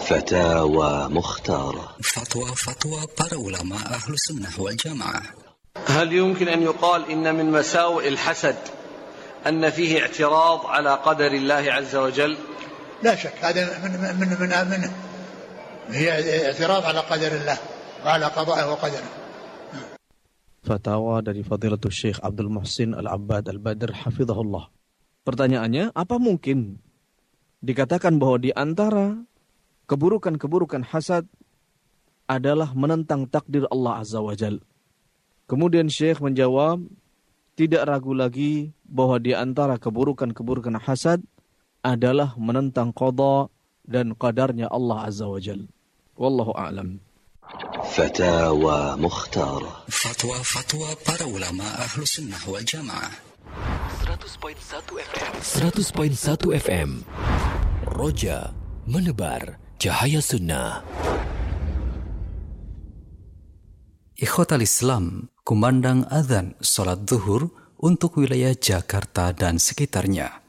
فتاوى مختارة. فتوى para ulama أهل السنة والجماعة. هل يمكن أن يقال إن من مساوئ الحسد أن فيه اعتراض على قدر الله عز وجل؟ لا شك هذا من هي اعتراض على قدر الله وعلى قضائه وقدره. Fatwa dari Fadilatul Syekh Abdul Muhsin Al-Abbad Al-Badr hafizahullah. Pertanyaannya, apa mungkin dikatakan bahwa di antara keburukan-keburukan hasad adalah menentang takdir Allah Azza wa Jal? Kemudian Syekh menjawab, tidak ragu lagi bahwa di antara keburukan-keburukan hasad adalah menentang qada dan qadarnya Allah Azza wa Jal. Wallahu a'lam. فتاوى مختارة. Fatwa para ulama ahlu sunnah wal jamaah. 100.1 FM. Roja menebar cahaya sunnah. Ikhwatal Islam, kumandang azan salat zuhur untuk wilayah Jakarta dan sekitarnya.